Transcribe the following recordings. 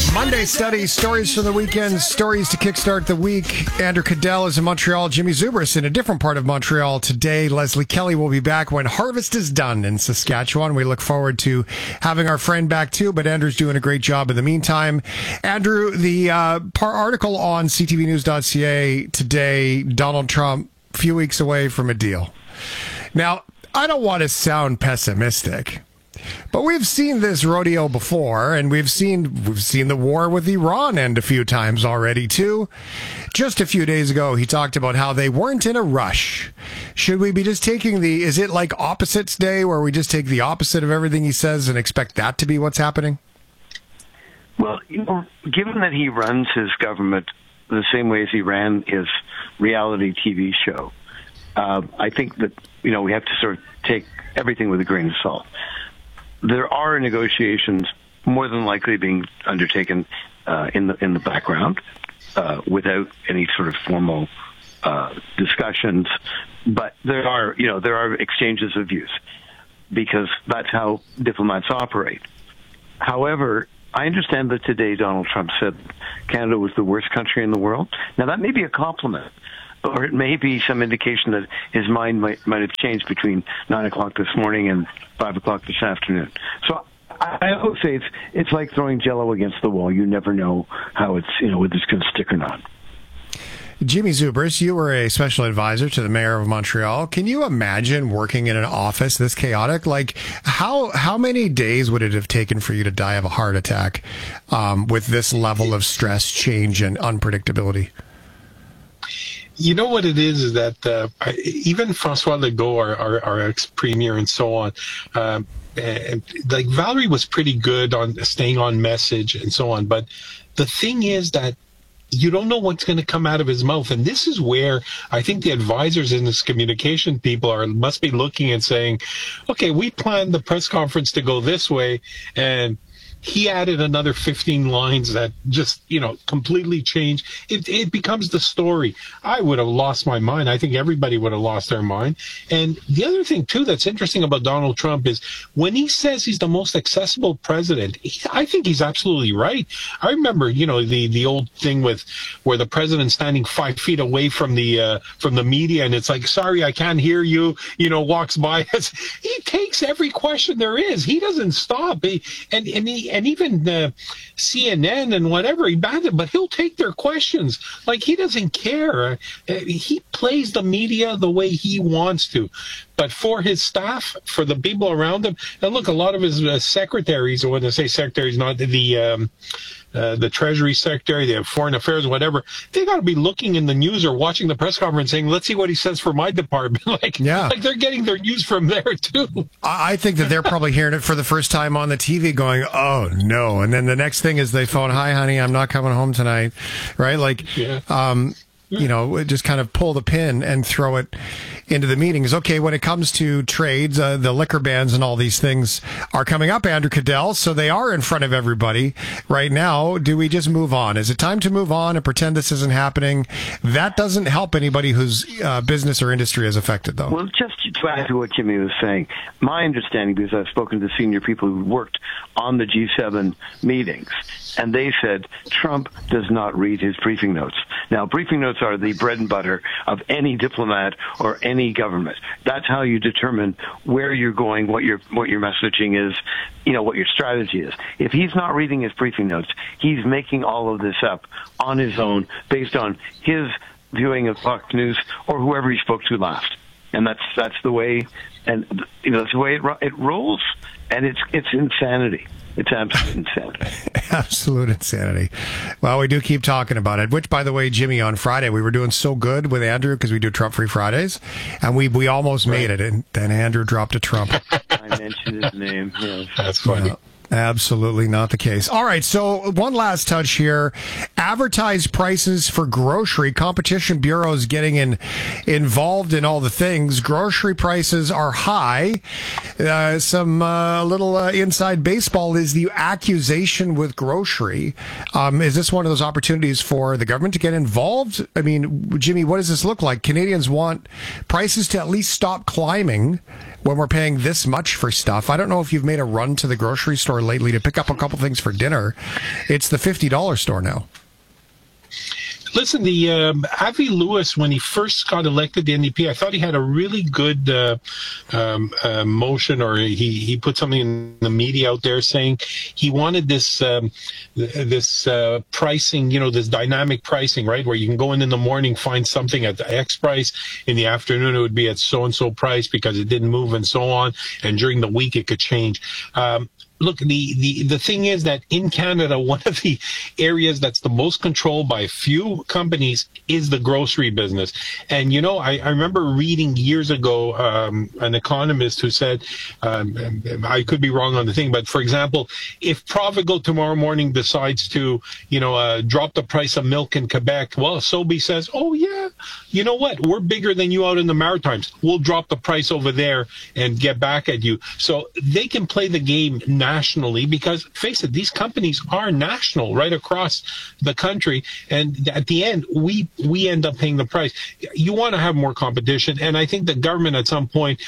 Monday studies, stories from the weekend, stories to kickstart the week. Andrew Cadell is in Montreal. Jimmy Zubris in a different part of Montreal today. Leslie Kelly will be back when harvest is done in Saskatchewan. We look forward to having our friend back too, but Andrew's doing a great job in the meantime. Andrew, the article on ctvnews.ca today, Donald Trump, a few weeks away from a deal. Now, I don't want to sound pessimistic, but we've seen this rodeo before, and we've seen the war with Iran end a few times already, too. Just a few days ago, he talked about how they weren't in a rush. Should we be just taking is it like Opposites Day, where we just take the opposite of everything he says and expect that to be what's happening? Well, given that he runs his government the same way as he ran his reality TV show, I think that, we have to sort of take everything with a grain of salt. There are negotiations more than likely being undertaken in the background without any sort of formal discussions, but there are exchanges of views because that's how diplomats operate. However, I understand that today Donald Trump said Canada was the worst country in the world. Now that may be a compliment, or it may be some indication that his mind might have changed between 9 o'clock this morning and 5 o'clock this afternoon. So I would say it's like throwing Jell-O against the wall. You never know how it's whether it's going to stick or not. Jimmy Zubris, you were a special advisor to the mayor of Montreal. Can you imagine working in an office this chaotic? Like, how many days would it have taken for you to die of a heart attack with this level of stress, change, and unpredictability? You know what it is that even Francois Legault, our ex-premier and so on, and like Valerie was pretty good on staying on message and so on. But the thing is that you don't know what's going to come out of his mouth. And this is where I think the advisors in this communication people must be looking and saying, okay, we planned the press conference to go this way, and he added another 15 lines that just, completely changed. It becomes the story. I would have lost my mind. I think everybody would have lost their mind. And the other thing, too, that's interesting about Donald Trump is when he says he's the most accessible president, I think he's absolutely right. I remember, the old thing where the president's standing 5 feet away from the media, and it's like, sorry, I can't hear you, walks by us. He takes every question there is. He doesn't stop. And even CNN and whatever, he bans it, but he'll take their questions. Like, he doesn't care. He plays the media the way he wants to. But for his staff, for the people around him, and look, a lot of his secretaries, or when I say secretaries, not the Treasury Secretary, the Foreign Affairs, whatever, they got to be looking in the news or watching the press conference saying, let's see what he says for my department. like they're getting their news from there, too. I think that they're probably hearing it for the first time on the TV going, oh, no. And then the next thing is they phone, hi, honey, I'm not coming home tonight. Right? Just kind of pull the pin and throw it into the meetings. Okay, when it comes to trades, the liquor bans and all these things are coming up, Andrew Cadell, so they are in front of everybody right now. Do we just move on? Is it time to move on and pretend this isn't happening? That doesn't help anybody whose business or industry is affected, though. Well, just to add to what Jimmy was saying, my understanding, because I've spoken to senior people who worked on the G7 meetings, and they said Trump does not read his briefing notes. Now, briefing notes are the bread and butter of any diplomat or any government. That's how you determine where you're going, what your messaging is, what your strategy is. If he's not reading his briefing notes, he's making all of this up on his own based on his viewing of Fox News or whoever he spoke to last. And that's the way, and that's the way it rolls, and it's insanity. It's absolute insanity. Absolute insanity. Well, we do keep talking about it, which, by the way, Jimmy, on Friday, we were doing so good with Andrew because we do Trump-free Fridays, and we almost made it, and then Andrew dropped a Trump. I mentioned his name. Yes. That's funny. Absolutely not the case. All right, so one last touch here. Advertised prices for grocery. Competition Bureau is getting involved in all the things. Grocery prices are high. Some little inside baseball is the accusation with grocery. Is this one of those opportunities for the government to get involved? I mean, Jimmy, what does this look like? Canadians want prices to at least stop climbing when we're paying this much for stuff. I don't know if you've made a run to the grocery store store lately to pick up a couple things for dinner. It's the $50 store now. Listen, the Avi Lewis, when he first got elected to NDP, I thought he had a really good motion, or he put something in the media out there saying he wanted this pricing, this dynamic pricing, right, where you can go in the morning, find something at the X price, in the afternoon it would be at so-and-so price because it didn't move and so on, and during the week it could change. Look, the thing is that in Canada, one of the areas that's the most controlled by few companies is the grocery business. And, I remember reading years ago an economist who said, I could be wrong on the thing, but for example, if Provigo tomorrow morning decides to, drop the price of milk in Quebec, well, Sobeys says, oh, yeah, you know what? We're bigger than you out in the Maritimes. We'll drop the price over there and get back at you. So they can play the game nationally, because face it, these companies are national right across the country, and at the end we end up paying the price. You want to have more competition, and I think the government at some point,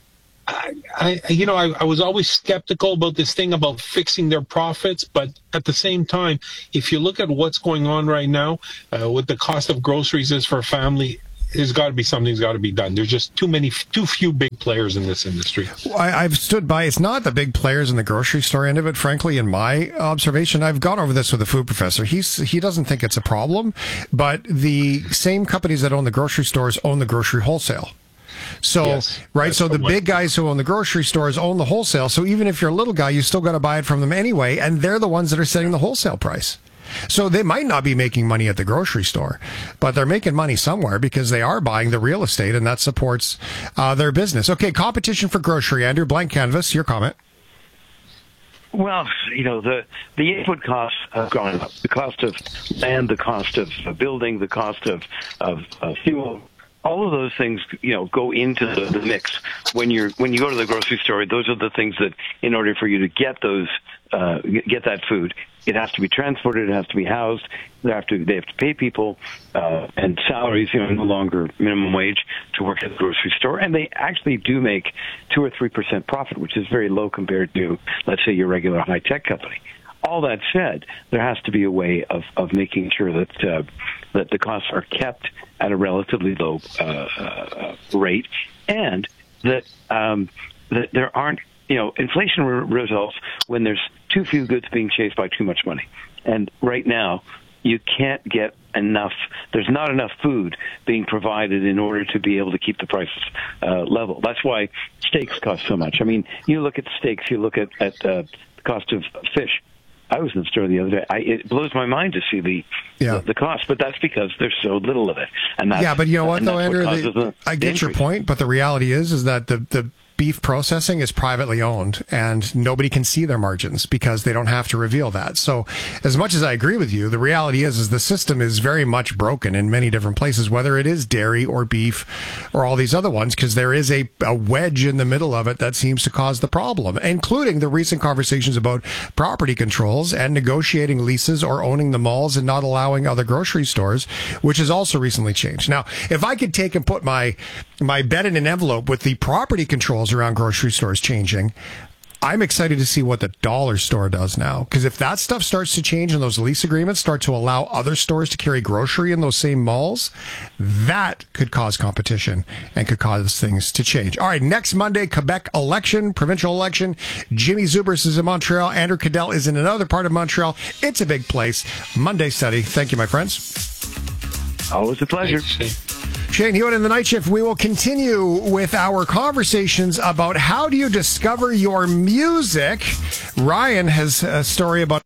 I was always skeptical about this thing about fixing their profits, but at the same time, if you look at what's going on right now, what the cost of groceries is for a family, something's got to be done. There's just too few big players in this industry. Well, I've stood by. It's not the big players in the grocery store end of it, frankly, in my observation. I've gone over this with the food professor. He doesn't think it's a problem, but the same companies that own the grocery stores own the grocery wholesale. So, yes, right. So the big guys who own the grocery stores own the wholesale. So even if you're a little guy, you still got to buy it from them anyway. And they're the ones that are setting the wholesale price. So they might not be making money at the grocery store, but they're making money somewhere because they are buying the real estate, and that supports their business. Okay, competition for grocery. Andrew, blank canvas, your comment. Well, the input costs have gone up. The cost of land, the cost of building, the cost of fuel. All of those things, go into the mix. When you go to the grocery store, those are the things that, in order for you to get that food, it has to be transported, it has to be housed. They have to pay people and salaries, no longer minimum wage, to work at the grocery store. And they actually do make 2 or 3% profit, which is very low compared to, let's say, your regular high tech company. All that said, there has to be a way of making sure that the costs are kept at a relatively low rate, and that there aren't, inflation results when there's too few goods being chased by too much money. And right now, you can't get enough. There's not enough food being provided in order to be able to keep the prices level. That's why steaks cost so much. I mean, you look at steaks, you look at the cost of fish. I was in the store the other day. It blows my mind to see the cost, but that's because there's so little of it. And that's, but you know what, though, Andrew? I get your point, but the reality is that the beef processing is privately owned, and nobody can see their margins because they don't have to reveal that. So as much as I agree with you, the reality is the system is very much broken in many different places, whether it is dairy or beef or all these other ones, because there is a wedge in the middle of it that seems to cause the problem, including the recent conversations about property controls and negotiating leases or owning the malls and not allowing other grocery stores, which has also recently changed. Now, if I could take and put my bet in an envelope with the property controls around grocery stores changing, I'm excited to see what the dollar store does now. Because if that stuff starts to change and those lease agreements start to allow other stores to carry grocery in those same malls, that could cause competition and could cause things to change. All right, next Monday, Quebec election, provincial election. Jimmy Zubris is in Montreal. Andrew Cadell is in another part of Montreal. It's a big place. Monday study. Thank you, my friends. Always a pleasure. Shane Hewitt in the Night Shift. We will continue with our conversations about how do you discover your music. Ryan has a story about...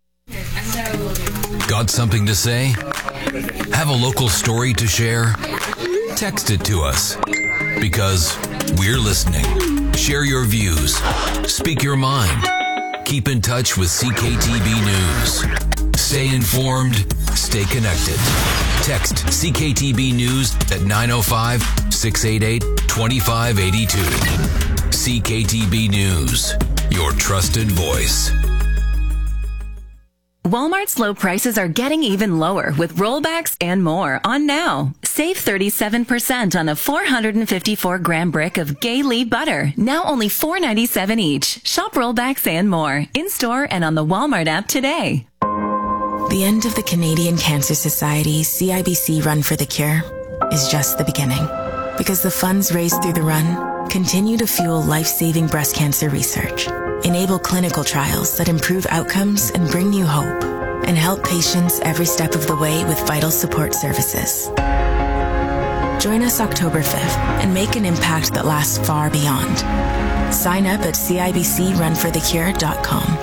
Got something to say? Have a local story to share? Text it to us, because we're listening. Share your views. Speak your mind. Keep in touch with CKTB News. Stay informed. Stay connected. Text CKTB News at 905-688-2582. CKTB News, your trusted voice. Walmart's low prices are getting even lower with rollbacks and more on now. Save 37% on a 454-gram brick of Gay-Lee butter, now only $4.97 each. Shop rollbacks and more in-store and on the Walmart app today. The end of the Canadian Cancer Society's CIBC Run for the Cure is just the beginning, because the funds raised through the run continue to fuel life-saving breast cancer research, enable clinical trials that improve outcomes and bring you hope, and help patients every step of the way with vital support services. Join us October 5th and make an impact that lasts far beyond. Sign up at cibcrunforthecure.com.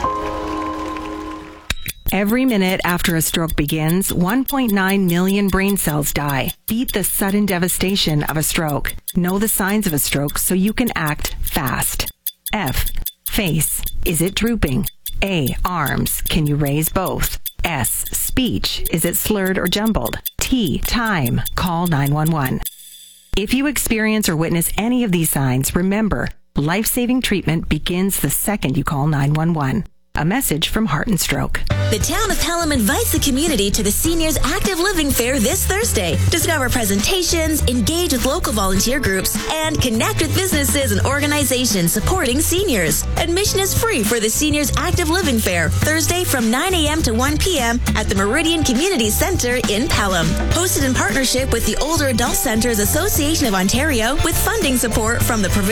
Every minute after a stroke begins, 1.9 million brain cells die. Beat the sudden devastation of a stroke. Know the signs of a stroke so you can act fast. F. Face. Is it drooping? A. Arms. Can you raise both? S. Speech. Is it slurred or jumbled? T. Time. Call 911. If you experience or witness any of these signs, remember, life-saving treatment begins the second you call 911. A message from Heart and Stroke. The town of Pelham invites the community to the Seniors Active Living Fair this Thursday. Discover presentations, engage with local volunteer groups, and connect with businesses and organizations supporting seniors. Admission is free for the Seniors Active Living Fair, Thursday from 9 a.m. to 1 p.m. at the Meridian Community Centre in Pelham. Hosted in partnership with the Older Adult Centres Association of Ontario with funding support from the